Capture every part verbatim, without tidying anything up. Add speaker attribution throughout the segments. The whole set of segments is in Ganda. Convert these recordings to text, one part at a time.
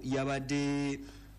Speaker 1: yabadde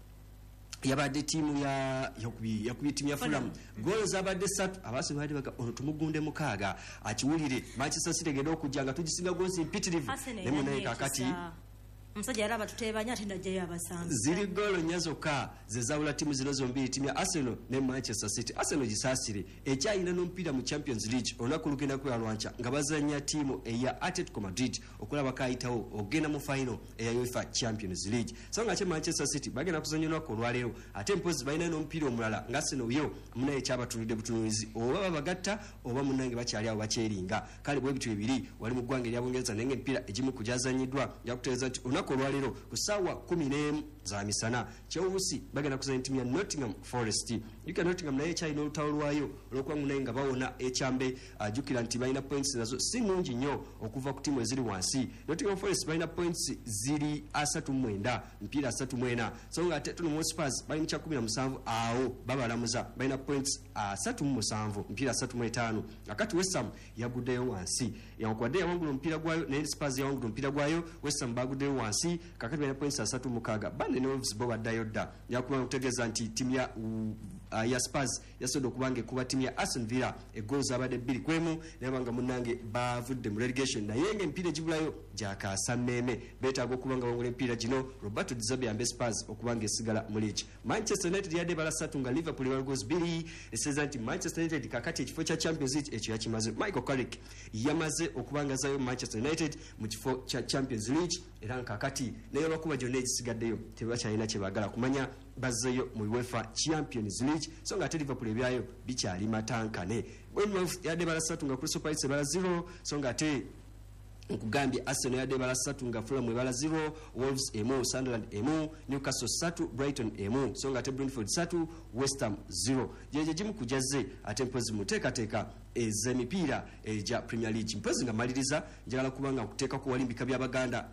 Speaker 1: yabadde timu ya yakubi yakubi timu ya Fulham goals abadde satu abase bali baga ono tumugunde mukaaga akiwulire Manchester City genda okujanga tugisinga goals impitirivu nemo naye kakati
Speaker 2: Msajja araba tutebanya atinda je yabasanze
Speaker 1: ziri golo nyazoka zezawula timu zino zombiri timu ya Arsenal ne Manchester City. Arsenal gisasire ekyayina n'ompira mu Champions League olunaku lugenda kwalwanca nga bazanya timu eya Atletico Madrid okulaba kayitawo ogenda mu final eya UEFA Champions League. So nga che Manchester City bagenda kuzanya olunaku olwaleero ate mpozi balina n'ompira omulala nga Arsenal yo munaye kyabatulidde butunuzi oba babagatta oba munange bakyali awo bakyeringa kale bwe bitu bibiri wali mu ggwanga lya Bungereza nenge empira egimu kujazanyiddwa yakuteeza nti olunaku olwaleero ku ssaawa kumi n'emu za misana kyewusi bagenda kuzanya timu ya Nottingham Forest. Yuka Nottingham naye kyalina olutawo lwayo olwokuba munaye nga bawona ekyambe ajjukira nti balina points nazo si nnungi nnyo okuva ku timu eziri wansi. Nottingham Forest balina points ziri asatu mu mwenda mpiira asatu mu ena so nga ate Tottenham Hotspur bali mu kya kumi na musanvu awo babalamuza balina points asatu mu musanvu mpiira asatu mu etaano akati West Ham yaguddeyo wansi yankwadde yawangula omupiira gwayo naye Spurs yawangula omupiira gwayo West Ham baguddeyo wansi kakati balina points asatu mu kaaga bane ne Wolves bo baddayo dda yakuba okutegeeza nti timu ya uh, ya Spurs yasobola okubanga ekuba timu ya Aston Villa egoozi abadde bbiri kwemu naye banga munnange bavudde mu relegation naye ng'emipiira egibulayo gyakaasa mmeeme beetaaga okubanga bawangula emipiira gino Roberto Di Zerbi yambe Spurs okubanga esigala mu league. Manchester United yadde bala ssatu nga Liverpool bala goozi bbiri eseeza nti Manchester United kakati ekifo kya Champions League ekyo yakimaze. Michael Carrick yamaze okubanga zayo Manchester United mu kifo kya Champions League era kakati naye olwakuba gyonna egisigaddeyo tebakyalina kye baagala kumanya bazzeyo mu UEFA Champions League so nga ate Liverpool ebyayo bikyali matankane. Bournemouth yadde bala ssatu nga Crystal Palace bala zero so nga ate nkugambye Arsenal yadde bala ssatu nga Fulham bala zero Wolves emu Sunderland emu Newcastle ssatu Brighton emu so nga ate Brentford ssatu West Ham zero jeje jimu kujaze ate mpozi muteekateeka ez'emipiira eja Premier League. Mpozi nga maliriza njagala kubanga okuteeka ku walimbika by'Abaganda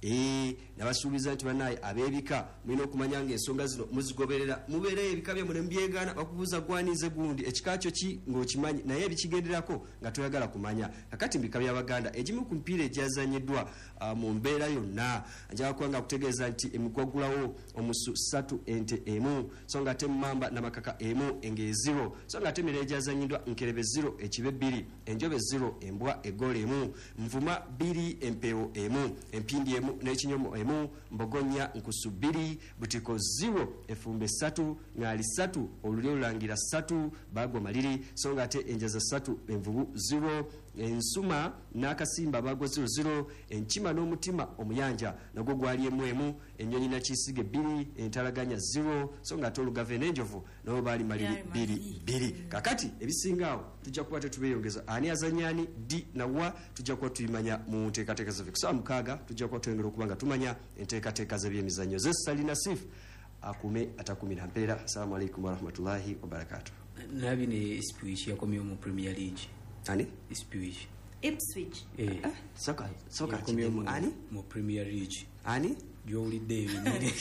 Speaker 1: eh nabasuubiza nti banaye abebika mulina okumanya ng'ensonga zino muzigoberera mubeere ebika bya mune mbyegana bakubuuza gwanize gundi ekikakyo ki ng'okimanyi naye ebikigenderako nga toyagala kumanya. Kakati mbika by'Abaganda egimu ku mpiira egyazanyiddwa uh, mu mbeera yonna njagala kubanga akutegeeza nti emigwagulawo omusu ssatu ente emu so nga ate Mamba n'Amakaka emu enge zero so nga ate emireera egyazanyiddwa Nkerebe zero ekibe bbiri Enjobe zero embwa egola emu Nvuma bbiri empeewo emu Empindi emu n'Ekinyomo emu Mbogonya Nkusu bbiri Butiko zero Efumbe ssatu Ngaali ssatu Olulyo Lulangira ssatu Bagwa Maliri so nga ate Enjaza ssatu Envubu zero Ensuma n'Akasimba Bagwa zero zero Enkima n'Omutima Omuyanja nagwo gwali emu emu Ennyonyi n'Akisige bbiri Entalaganya zero so nga ate Olugave n'Enjovu nabo baali Maliri bbiri bbiri. Kakati ebisingaawo tujja kuba tetubeeyongeza ani azanyaani di na wa tujja kuba tuyimanya mu nteekateeka zaffe kusaba mukaaga tujja kuba twengera okubanga tumanya enteekateeka z'ebyemizannyo Salina Sif akume atakumira mpeera. Assalamu alaikum warahmatullahi wabarakatuh.
Speaker 3: Nabi ne Ipswich yakomye mu Premier League.
Speaker 1: Ani?
Speaker 3: Ipswich.
Speaker 2: Ipswich.
Speaker 3: Eh.
Speaker 1: Ah, soka soka
Speaker 3: yakomye mu
Speaker 1: ani?
Speaker 3: Mu Premier League.
Speaker 1: Ani?
Speaker 3: Gyowulidde ebinene.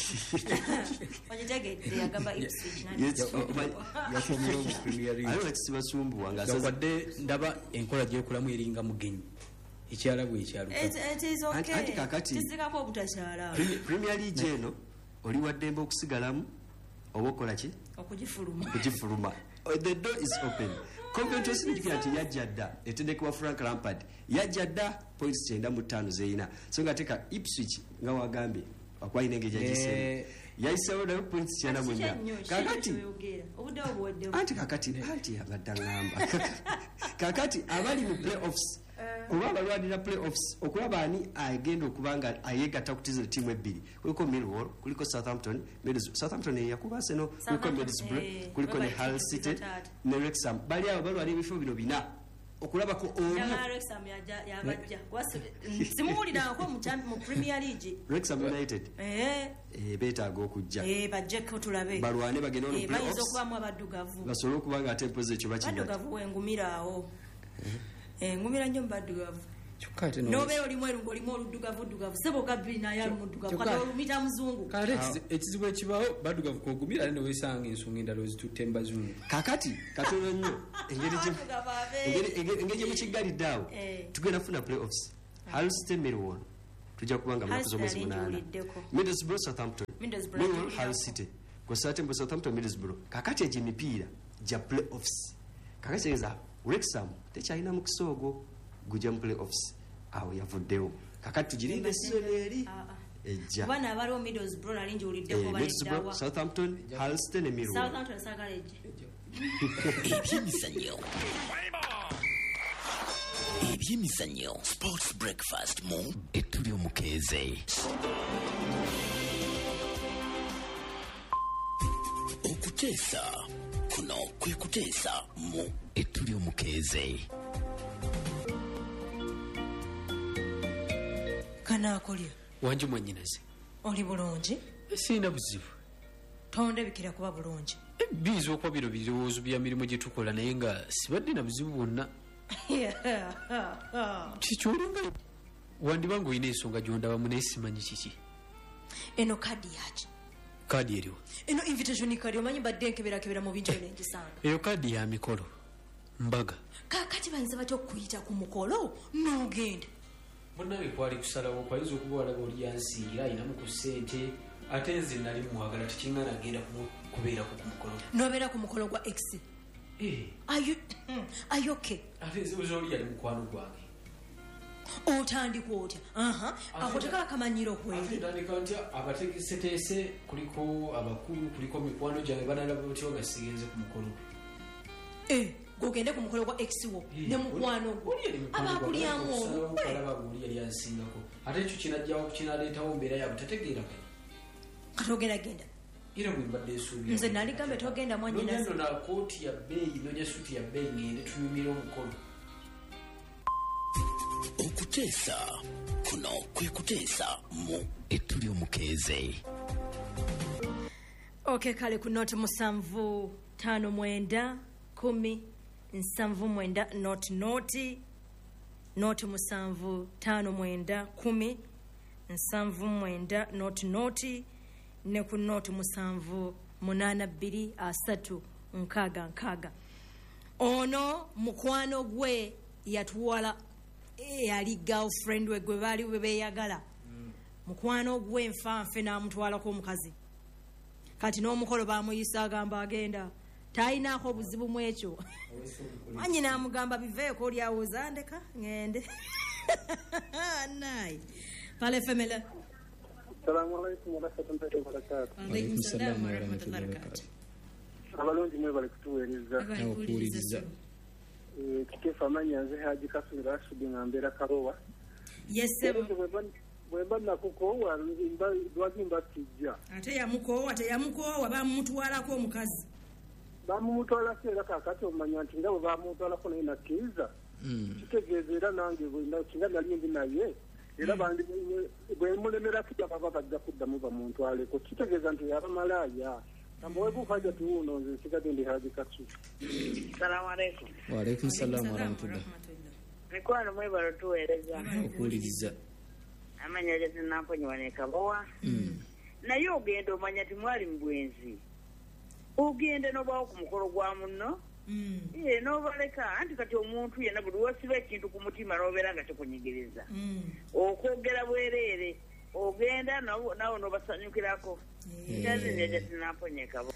Speaker 2: Wajitegedde yagamba Ipswich nani?
Speaker 3: Yakomye mu Premier League.
Speaker 1: Ayo ekisibasumbu wanga
Speaker 3: yakwadde ndaba enkola gyekulamu eringa mugenyi. Ekyala bwe ekyaluka.
Speaker 2: It is okay.
Speaker 1: Anti kakati.
Speaker 2: Tisigako obutakyala.
Speaker 1: Premier League eno oli waddembe okusigalamu oba okola ki?
Speaker 2: Okugifuluma.
Speaker 1: Okugifuluma. The door is open. Coventry City ati yajja dda etendekebwa Frank Lampard yajja dda points kyenda mu ttaano zeeyina so nga teeka Ipswich nga wagambye akwalina engeri yagisee yayiseewo nayo points kyenda mu nnya kakati anti kakati anti yabadde ngamba kakati abali mu playoffs oba balwanira playoffs okulaba ani agenda okubanga ayegatta kutiza ttiimu ebbiri kuliko Millwall kuliko Southampton Southampton yakuba Arsenal kuliko Middlesbrough kuliko ne Hull City ne Wrexham bali abo balwanira ebifo bino bina okulabako omu
Speaker 2: Wrexham yabajja simuwulirako mu Premier League
Speaker 1: Wrexham United
Speaker 2: eh
Speaker 1: beetaaga okujja
Speaker 2: eh bajjeko tulabe
Speaker 1: balwane bagenda ono playoffs
Speaker 2: bayinza okubamu abaddugavu
Speaker 1: basobole okubanga ate empozi ekyo bakinywa
Speaker 2: abaddugavu wengumirawo eh ngumira nnyo mbaddugavu
Speaker 3: kyokka ate
Speaker 2: nobeera oli mweru ng'olimu oluddugavu ddugavu sebo gabbiri naye ali muddugavu kati olumita muzungu
Speaker 3: kale ekizibu ekibaawo baddugavu kogumira ate neweesanga ensonga endala ozitutte mbazungu
Speaker 1: kakati katono nnyo engeri gye mukigalidde awo tugenda kufuna playoffs Hull City Millwall tujja kubanga mnakuza omwezi munaana. Middlesbrough Southampton, Millwall Hull City, Kwesaatembu Southampton Middlesbrough. Kakati egyo emipiira gya playoffs. Kakati tegeeza Wrexham tekyalina mukisa ogwo gujja mu playoffs. Awo yavuddewo. Kakati tugirinde essoni eri ejja.
Speaker 2: Bana abaliwo Middlesbrough nali njiwuliddeko baliddawa.
Speaker 1: Southampton, Hull City ne Millwall.
Speaker 2: Southampton sagala ejja.
Speaker 4: Ebyemizannyo ebyemizannyo sports breakfast mu ettuli omukeeze. Okuteesa kuno kwe kuteesa mu ettuli omukeeze.
Speaker 2: Kanaakolya
Speaker 3: Wanju Mwanyinaze,
Speaker 2: oli bulungi?
Speaker 3: sirina buzibu.
Speaker 2: Tondebikira kuba bulungi.
Speaker 3: Biiza okuba bino birowoozo bya mirimu gye tukola naye nga sibadde na buzibu bwonna. Kikyolinga wandibanga olina ensonga gyondabamu naye simanyi kiki.
Speaker 2: Eno kadi yaki?
Speaker 3: Kaadi eriwo.
Speaker 2: Eno invitation kadi omanyi badde nkeberakebera mu bintu ebyengisanga.
Speaker 3: Eyo kaadi ya mikolo mbaga.
Speaker 2: Kaakati bayinza batya okuyita ku mukolo n'ogenda.
Speaker 3: Munnawe kwali kusalawo kwayinza okuba walaba oli yansiira ayinamu ku ssente ate nze nali mwagala tekingana agenda kubeerako ku mukolo.
Speaker 2: N'obeera ku mukolo gwa X. Ayoke
Speaker 3: ate nze oli yali mukwano gwange.
Speaker 2: Otandika otya? Ako tekaba kamanyiro kweri.
Speaker 3: Ntandika ntya abategeseteese kuliko abakulu kuliko mikwano gyange banalaba batyo nga sigenze ku mukolo.
Speaker 2: Gogende ku mukolo gwa X wo ne mukwano gwo abakulyamu olwo
Speaker 3: alaba guli yali ansingako ate ekyo kinajjawo kinaleetawo mbeera yaabwe tategeera kati.
Speaker 2: Kati ogenda genda
Speaker 3: era bwe mbadde nsuubira
Speaker 2: nze nali gambe togenda mwanyinaze.
Speaker 3: Nonya na kooti ya bbeeyi nonya suuti ya bbeeyi ngende tunyumira omukolo.
Speaker 4: Okuteesa kuno kwe kuteesa mu ettuli omukeeze.
Speaker 2: Okay, kale ku noti musanvu tano mwenda kumi nsanvu mwenda noti noti noti musanvu tano mwenda kumi nsanvu mwenda noti noti ne ku noti musanvu munana bbiri asatu nkaaga nkaaga. Ono mukwano gwe yatuwala yali girlfriend we gwe baali we beeyagala. Mukwano gwe nfanfe n'amutwalako omukazi. Kati n'omukolo baamuyisa agamba agenda tayinaako obuzibu mu ekyo. Manyi n'amugamba biveeko olyawooza ndeka ngende. Nayi pale femela.
Speaker 5: Assalamu alaikum wa rahmatullahi wa barakatuh.
Speaker 2: Alaikum salaam wa rahmatullahi wa barakatuh.
Speaker 5: Abalungi mwe bali kutuweereza.
Speaker 3: Okuwuliriza.
Speaker 5: Kiteefu amanya nze Haji Kasula Rashid Ngambera Karowa.
Speaker 2: Yes sir.
Speaker 5: Bwe mbanna kukoowa lwaki mbatijja.
Speaker 2: Ate yamukoowa teyamukoowa bamutwalako omukazi.
Speaker 5: Bamumutwala seera kaakati omanya nti nga bwe bamutwalako naye nakkiriza. Kitegeeza era nange kinga nali ndi naye era bwe mulemerako baba bajja kuddamu bamuntwaleko. Kitegeeza nti yaba malaaya. Kambowebuukaja tuwuno nze nsigadde ndi Haji Kasula.
Speaker 6: Salamu alaikum.
Speaker 3: Wa alaikum salaam wa rahmatullah.
Speaker 6: Mikwano mwebalo tuweereza.
Speaker 3: Okuwuliriza.
Speaker 6: Amanya gye namponywa ne Kabowa. Naye ogenda omanya timwali mu bwenzi. Ogenda n'obaawo ku mukolo gwa munno. Ee n'obaleka anti kati omuntu yenna buli wasiba ekintu ku mutima n'obeera nga kikunyigiriza. Okwogera bwereere ogenda nawe n'obasanyukirako. Nze gye namponywa e Kabowa.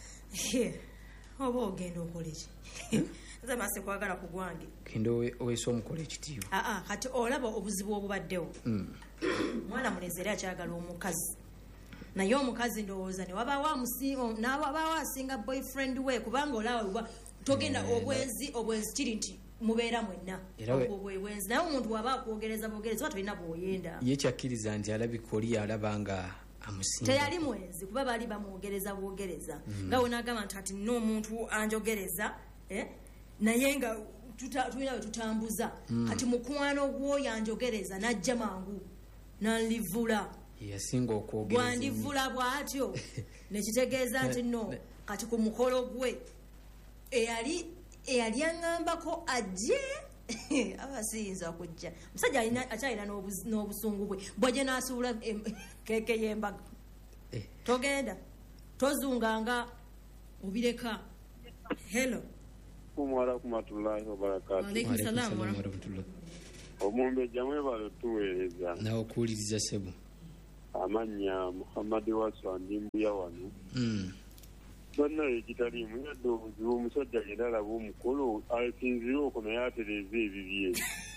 Speaker 2: Oba ogenda okola ki? Nze maase kwagala ku gwange.
Speaker 3: Genda oweesa omukolo ekitiibwa.
Speaker 2: Aa kati olaba obuzibu obubaddewo. Mwana mulezere akyagala omukazi. Naye omukazi ndowooza ne wabaawo amusinga n'abaawo asinga boyfriend we kubanga olaba togenda obwenzi obwenzi kiri nti mubeera mwenna obwenzi naye omuntu waba akwogereza bwogereza tolina bw'oyenda.
Speaker 3: Ye kyakkiriza nti alabika oli yalaba nga amusinga.
Speaker 2: Teyali mwenzi kuba baali bamwogereza bwogereza nga we n'agamba nti kati n'omuntu anjogereza naye nga tulina we tutambuza kati mukwano gw'oyo anjogereza n'ajja mangu n'anlivula.
Speaker 3: Yasinga okwogereza.
Speaker 2: Bwandivula bw'atyo nekitegeeza nti no kati ku mukolo gwe eyali eyali aŋŋambako ajje abasiyinza kujja musajja akyalina n'obusungu bwe bwajje n'asuula keeke y'embaga. Togenda tozunganga obireka. Hello.
Speaker 5: Wa alaikum warahmatullahi wabarakatuh.
Speaker 2: Wa alaikum salaam wa rahmatullah.
Speaker 7: Omumbe jamwe balotuweereza.
Speaker 3: Nawe kuwuliriza ssebo.
Speaker 7: Amannya Muhammad Waswandi Mbuya wano.
Speaker 3: Mm.
Speaker 7: Bonna ekitaliimu yadde obuzibu omusajja genda alaba omukolo asinzire okwo naye atereeza ebibye.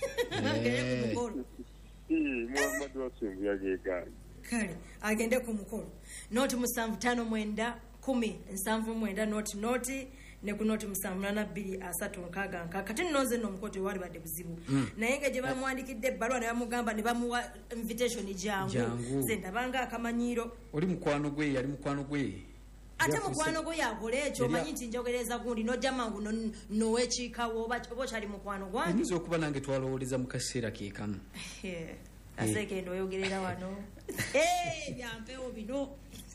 Speaker 7: Muhammad Waswandi Mbuya geegaanye.
Speaker 2: Kale agende ku mukolo. Noti musanvu tano mwenda kumi nsanvu mwenda noti noti ne ku noti musanvu nana bbiri asatu nkaaga nkaaga kati nnoze nno omukolo tewali badde buzibu naye nga gye bamwandikidde ebbaluwa ne bamugamba ne bamuwa invitation jangu ze ndabanga akamanyiiro.
Speaker 3: Oli mukwano gwe yali mukwano gwe.
Speaker 2: Ate mukwano gwe yakola ekyo omanyi nti njogereza gundi nojja mangu nowekiikawo oba okyali mukwano gwange.
Speaker 3: Oyinza okuba nange twalowoleza mu kaseera ke kamu.
Speaker 2: Asekende oyogerera wano byampewo bino.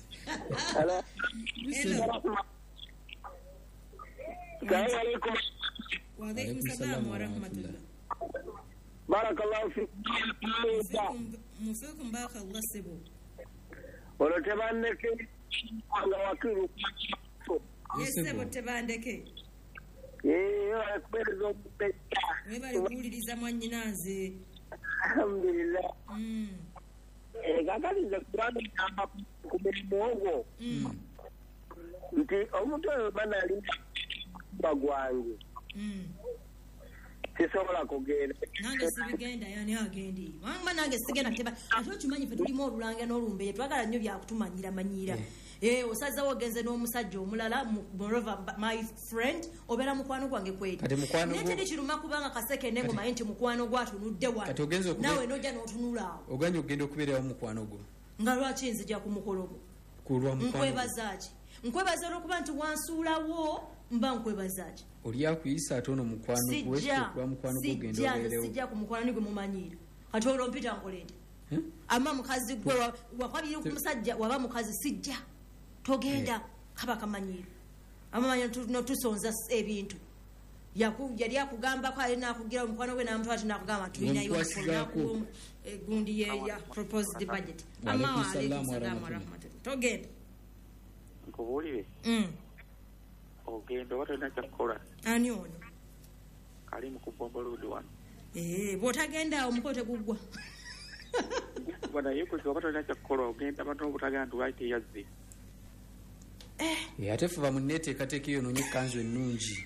Speaker 5: Assalamualaikum.
Speaker 2: Waalaikumsalam warahmatullah.
Speaker 5: Barakallahu fikum.
Speaker 2: Mufikum barakallahu sebo.
Speaker 5: Olo tebandeke nga wakiru.
Speaker 2: Yesebo tebandeke.
Speaker 5: Eh, akubeza omubeta.
Speaker 2: Webale kuwuliriza mwannyinanze.
Speaker 5: Alhamdulillah.
Speaker 2: Mm.
Speaker 5: Eh, gagaliza kuranda kamba kumirimu ogwo.
Speaker 2: Mm.
Speaker 5: Nti omuntu oyo bana ali bagwange.
Speaker 2: Mm.
Speaker 5: Sisobola kugenda.
Speaker 2: Nange sibigenda yani agendi. Wanga nange sigenda teba. Ate okimanyi fe tulimo olulanga n'olumbe twagala nnyo byakutumanyira manyira. Eh osaza wogenze n'omusajja omulala moreover my friend obera mukwano gwange kweli.
Speaker 3: Kati mukwano gwo.
Speaker 2: Nete kiruma kubanga kaseke nengo mayinti mukwano gwatunudde wano.
Speaker 3: Kati ogenze okube.
Speaker 2: Nawe nojja n'otunula.
Speaker 3: Oganye ogenda okubeerawo mukwano gwo.
Speaker 2: Nga lwaki nzija ku mukolo gwo.
Speaker 3: Kulwa mukwano.
Speaker 2: Nkwebazaaki. Nkwebaza olwokuba nti wansuulawo mba nkwebazaaki.
Speaker 3: Oli akuyisa ate ono mukwano gwe kuba mukwano gwo genda oleerewo.
Speaker 2: Sijja ku mukwano ni gwe mumanyiira. Kati olwo mpita nkolende. Ama mukazi gwe wakwabiri ku musajja waba mukazi sijja. Togenda kaba kamanyiira. Amamanya notusonza ebintu. Yaku yali akugamba ko alina akugira mukwano gwe namutwa ati nakugamba tulina yo mukwano gundi ye ya proposed budget. Ama wa alaykum salaam wa rahmatullah. Togenda.
Speaker 7: Nkubulire.
Speaker 2: Mm.
Speaker 7: Ogendo watana chakola.
Speaker 2: Ani ono?
Speaker 7: Kali mukubomba ludi wano.
Speaker 2: Eh, botagenda omukote gugwa.
Speaker 7: Bana yeko watana chakola ogenda abantu obutaganda waite yazzi.
Speaker 2: Eh,
Speaker 3: ya tefuva munete kateke yo nonye kanzo ennungi.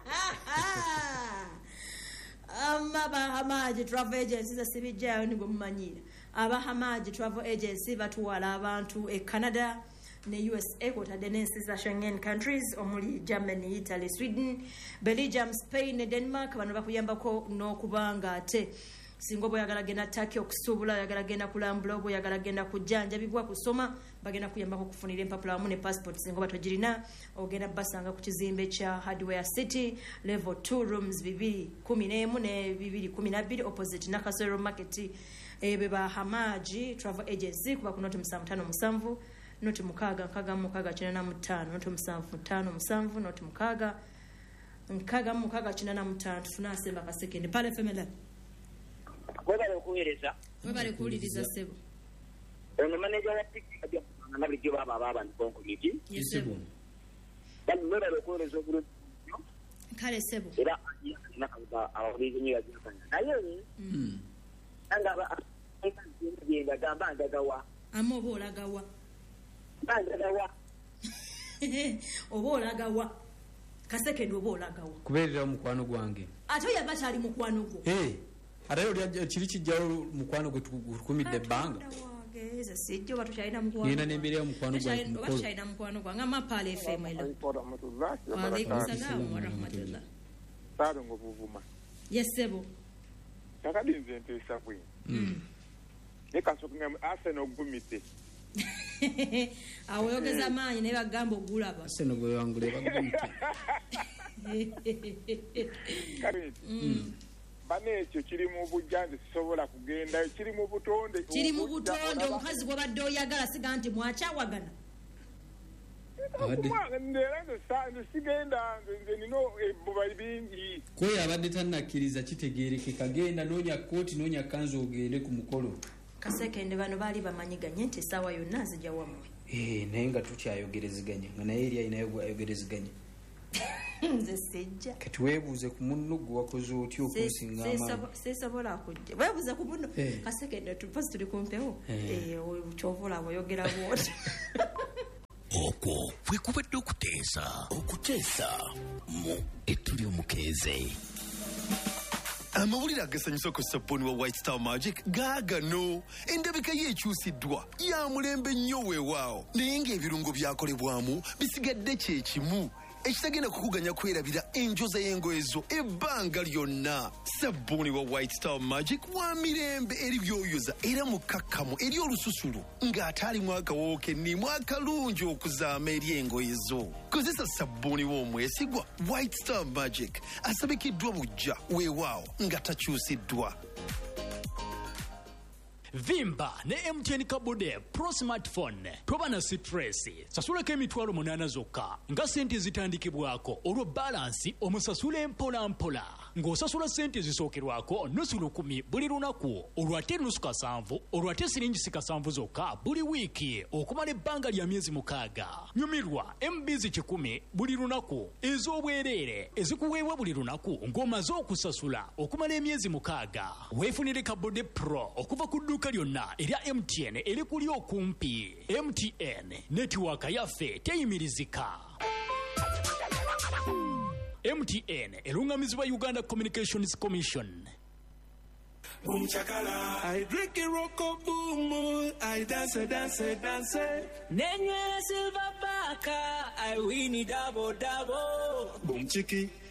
Speaker 2: Amma bahamaji travel agency za sibijjayo ni bumanyira. Abahamaji travel agency batuwala abantu e Canada ne U S A kotadde n'ensi za Schengen countries omuli Germany, Italy, Sweden, Belgium, Spain ne Denmark bano bakuyambako n'okubanga ate singo boyagala genda Turkey okusuubula yagala genda kulambula obo yagala genda kujjanja bigwa kusoma bagenda kuyambako kufunira empapula wamu ne passport singo batogirina ogenda basanga ku kizimbe kya Hardware City level two rooms bibiri kumi n'emu ne bibiri kumi na bbiri opposite Nakasero Market ebe ba Hamaji Travel Agency kuba ku noti musanvu ttaano musanvu noti mukaaga nkaaga mukaaga kina na mutaano noti musanvu ttaano musanvu noti mukaaga nkaaga mukaaga kina na mutaano tufuna asemba kasekende pale femela
Speaker 5: Webale okuweereza.
Speaker 2: Webale kuwuliriza ssebo.
Speaker 5: Ono manager wa Tikiti nabijjo baba baba ndikonko niki?
Speaker 2: Yes ssebo.
Speaker 5: Bali webale okuweereza obulungi.
Speaker 2: Kale ssebo.
Speaker 5: Era nakaba ababizi nyo yazikanya. Naye mm. Anga ba ngenda gamba ndagawa.
Speaker 2: Amo oba olagawa.
Speaker 5: Ndagawa.
Speaker 2: Oba olagawa. Kasekende oba olagawa.
Speaker 3: Kubeerera mukwano gwange.
Speaker 2: Ate yaba kyali mukwano gwo.
Speaker 3: Eh. Ate oli kiri kijjawo mukwano gwe tukumidde ebbanga.
Speaker 2: Eza sijjo batukyalina mukwano.
Speaker 3: Yena n'embeera mukwano gwange mukolo.
Speaker 2: Batukyalina mukwano gwange amapale F M ela. Wa alaykum salaam wa rahmatullah.
Speaker 8: Sado ngobuvuma.
Speaker 2: Yes sebo.
Speaker 8: Kakadi nze mpesa bwe.
Speaker 2: Mm.
Speaker 8: Eka sokunga Arsenal gumite.
Speaker 2: Awoyogeza maanyi ne bagamba ogulaba.
Speaker 3: Arsenal gwe wangule bagumite.
Speaker 8: Kari. Mm. Bane ekyo kiri mu bujjanze sisobola kugenda kiri mu butonde
Speaker 2: kiri mu butonde omukazi gwabadde oyagala siga nti mwakyawagana
Speaker 8: ndera nze sigenda nze nino ebuba bingi
Speaker 3: kwe abadde tannakkiriza kitegeereke kagenda noonya kooti noonya kanzu ogende ku mukolo
Speaker 2: kasekende bano baali bamanyiganye nti essaawa yonna nzija wammwe
Speaker 3: naye nga tukyayogereziganya nga naye eri ayinayo gwayogereziganya
Speaker 2: nze sijja
Speaker 3: kati weebuuze ku munno gwe wakoze otya okusinga amaanyi
Speaker 2: seesobola kujja weebuuze ku munno kasekende tupozi tuli kumpewo kyova olaba oyogera bwoti
Speaker 4: okwo kwe kubadde okuteesa okuteesa mu ettuli omukeeze.
Speaker 9: Amawulire agasanyusa ku sabbuuni wa White Star Magic gaagano. Endabika ye ekyusiddwa ya mulembe nnyo weewaawo naye ng'ebirungo byakolebwamu bisigadde kye kimu ekitagenda kukuganya kwerabira enjoza y'engoye zo ebbanga lyonna. Sabbuuni wa White Star Magic wa mirembe eri byoyoza era mukakkamu eri olususulu ng'ate alimu akawoowo kennimu akalungi okuzaama eri engoye zo. Kozesa sabbuuni w'omwesigwa White Star Magic asabikiddwa bujja weewaawo nga takyusiddwa.
Speaker 10: Vimba ne M T N Kabode Pro Smartphone toba na stress. Sasulako emitwalo munaana zokka nga sente zitandikibwako olwo balansi omusasule mpola mpola ng'osasula sente zisookerwako nusu lukumi buli lunaku olwo ate nusu kasanvu olwo ate siringi kasanvu zokka buli wiiki okumala ebbanga lya myezi mukaaga. Nyumirwa M B kikumi buli lunaku ez'obwereere ezikuweebwa buli lunaku ng'omaze okusasula okumala emyezi mukaaga. Weefunire Kabode Pro okuva ku dduuka lyonna erya M T N eri kuli okumpi. M T N netiwaaka yaffe teyimirizika. M T N erungamizibwa Uganda Communications Commission.
Speaker 11: Boom chakala, I drink a rock of boom, I dance, dance, dance. Nenye silver baka, I win it double double. Boom chiki.